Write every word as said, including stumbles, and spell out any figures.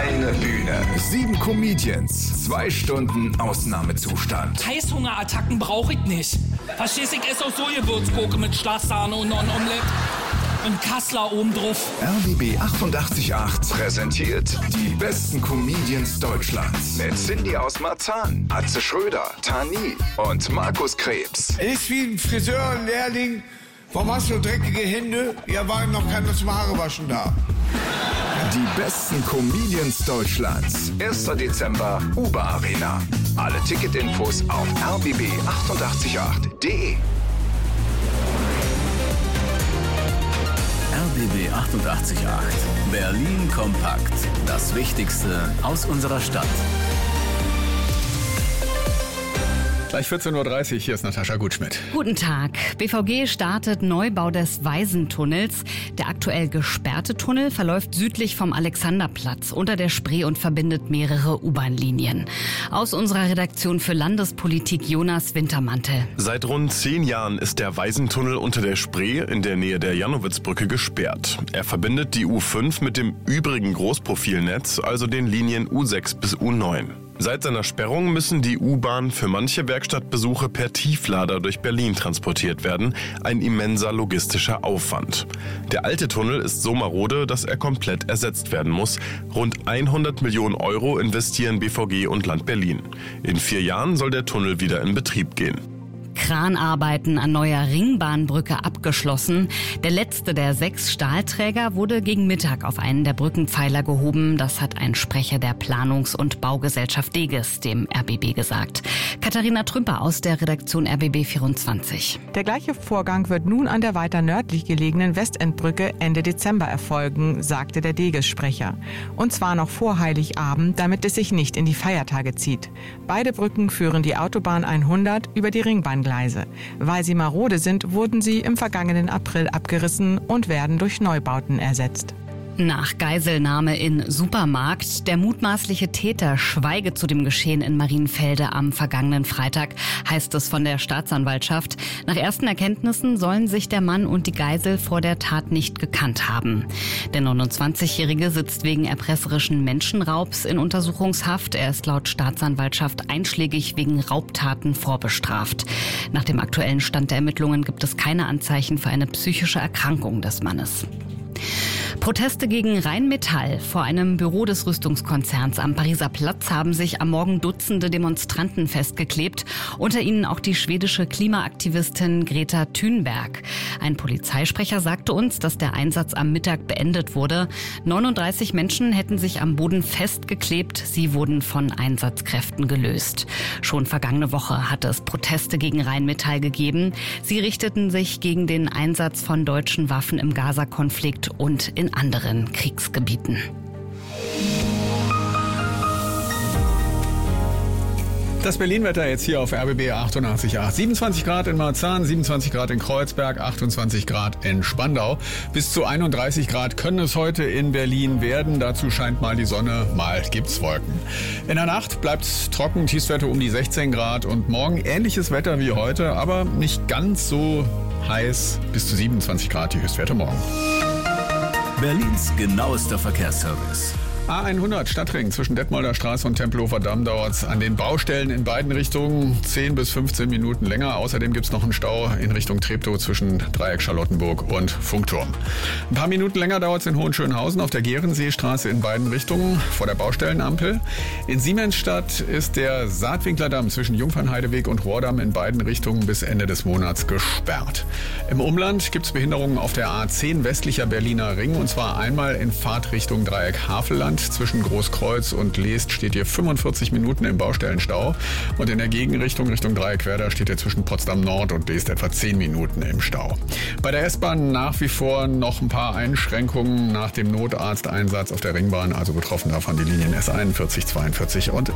Eine Bühne, sieben Comedians, zwei Stunden Ausnahmezustand. Heißhungerattacken brauche ich nicht. Verstehst du, ich esse auch so Gewürzgurke mit Schlagsahne und noch ein Omelett. Und Kassler oben drauf. R B B achtundachtzig Komma acht präsentiert die besten Comedians Deutschlands. Mit Cindy aus Marzahn, Atze Schröder, Tani und Markus Krebs. Ist wie ein Friseurlehrling. Warum hast du dreckige Hände? Ja, waren noch keine zum Haarewaschen da. Die besten Comedians Deutschlands. erster Dezember, Uber Arena. Alle Ticketinfos auf r b b achtundachtzig Komma acht punkt de. R B B achtundachtzig Komma acht. Berlin kompakt. Das Wichtigste aus unserer Stadt. Gleich vierzehn Uhr dreißig, hier ist Natascha Gutschmidt. Guten Tag. B V G startet Neubau des Waisentunnels. Der aktuell gesperrte Tunnel verläuft südlich vom Alexanderplatz unter der Spree und verbindet mehrere U-Bahn-Linien. Aus unserer Redaktion für Landespolitik Jonas Wintermantel. Seit rund zehn Jahren ist der Waisentunnel unter der Spree in der Nähe der Jannowitzbrücke gesperrt. Er verbindet die U fünf mit dem übrigen Großprofilnetz, also den Linien U sechs bis U neun. Seit seiner Sperrung müssen die U-Bahn für manche Werkstattbesuche per Tieflader durch Berlin transportiert werden. Ein immenser logistischer Aufwand. Der alte Tunnel ist so marode, dass er komplett ersetzt werden muss. Rund hundert Millionen Euro investieren B V G und Land Berlin. In vier Jahren soll der Tunnel wieder in Betrieb gehen. Kranarbeiten an neuer Ringbahnbrücke abgeschlossen. Der letzte der sechs Stahlträger wurde gegen Mittag auf einen der Brückenpfeiler gehoben. Das hat ein Sprecher der Planungs- und Baugesellschaft Deges dem R B B gesagt. Katharina Trümper aus der Redaktion R B B vierundzwanzig. Der gleiche Vorgang wird nun an der weiter nördlich gelegenen Westendbrücke Ende Dezember erfolgen, sagte der Deges-Sprecher. Und zwar noch vor Heiligabend, damit es sich nicht in die Feiertage zieht. Beide Brücken führen die Autobahn hundert über die Ringbahn. Weil sie marode sind, wurden sie im vergangenen April abgerissen und werden durch Neubauten ersetzt. Nach Geiselnahme in Supermarkt. Der mutmaßliche Täter schweige zu dem Geschehen in Marienfelde am vergangenen Freitag, heißt es von der Staatsanwaltschaft. Nach ersten Erkenntnissen sollen sich der Mann und die Geisel vor der Tat nicht gekannt haben. Der neunundzwanzigjährige sitzt wegen erpresserischen Menschenraubs in Untersuchungshaft. Er ist laut Staatsanwaltschaft einschlägig wegen Raubtaten vorbestraft. Nach dem aktuellen Stand der Ermittlungen gibt es keine Anzeichen für eine psychische Erkrankung des Mannes. Proteste gegen Rheinmetall. Vor einem Büro des Rüstungskonzerns am Pariser Platz haben sich am Morgen Dutzende Demonstranten festgeklebt. Unter ihnen auch die schwedische Klimaaktivistin Greta Thunberg. Ein Polizeisprecher sagte uns, dass der Einsatz am Mittag beendet wurde. neununddreißig Menschen hätten sich am Boden festgeklebt. Sie wurden von Einsatzkräften gelöst. Schon vergangene Woche hatte es Proteste gegen Rheinmetall gegeben. Sie richteten sich gegen den Einsatz von deutschen Waffen im Gaza-Konflikt und in anderen Kriegsgebieten. Das Berlin-Wetter jetzt hier auf R B B achtundachtzig Komma acht. siebenundzwanzig Grad in Marzahn, siebenundzwanzig Grad in Kreuzberg, achtundzwanzig Grad in Spandau. Bis zu einunddreißig Grad können es heute in Berlin werden. Dazu scheint mal die Sonne, mal gibt's Wolken. In der Nacht bleibt's trocken, Tiefstwerte um die sechzehn Grad und morgen ähnliches Wetter wie heute, aber nicht ganz so heiß. Bis zu siebenundzwanzig Grad die Höchstwerte morgen. Berlins genauester Verkehrsservice. A hundert Stadtring zwischen Detmolder Straße und Tempelhofer Damm dauert es an den Baustellen in beiden Richtungen zehn bis fünfzehn Minuten länger. Außerdem gibt es noch einen Stau in Richtung Treptow zwischen Dreieck Charlottenburg und Funkturm. Ein paar Minuten länger dauert es in Hohenschönhausen auf der Gehrenseestraße in beiden Richtungen vor der Baustellenampel. In Siemensstadt ist der Saatwinkler Damm zwischen Jungfernheideweg und Rohrdamm in beiden Richtungen bis Ende des Monats gesperrt. Im Umland gibt es Behinderungen auf der A zehn westlicher Berliner Ring und zwar einmal in Fahrtrichtung Dreieck Havelland. Zwischen Großkreuz und Leest steht hier fünfundvierzig Minuten im Baustellenstau. Und in der Gegenrichtung, Richtung Dreieckwerder, steht hier zwischen Potsdam Nord und Leest etwa zehn Minuten im Stau. Bei der S-Bahn nach wie vor noch ein paar Einschränkungen nach dem Notarzteinsatz auf der Ringbahn. Also betroffen davon die Linien S einundvierzig, zweiundvierzig und